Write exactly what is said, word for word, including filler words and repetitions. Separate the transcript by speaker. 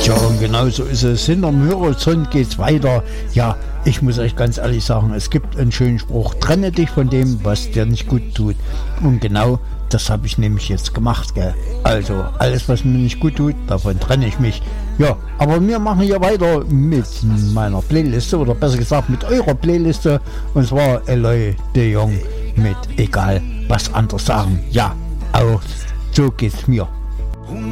Speaker 1: Tja, und genau so ist es. Hinterm Horizont geht's weiter. Ja, ich muss euch ganz ehrlich sagen, es gibt einen schönen Spruch: Trenne dich von dem, was dir nicht gut tut. Und genau das habe ich nämlich jetzt gemacht, gell? Also, alles, was mir nicht gut tut, davon trenne ich mich. Ja, aber wir machen hier weiter mit meiner Playliste, oder besser gesagt mit eurer Playliste. Und zwar Eloy de Jong mit Egal, was andere sagen. Ja, auch so geht's mir.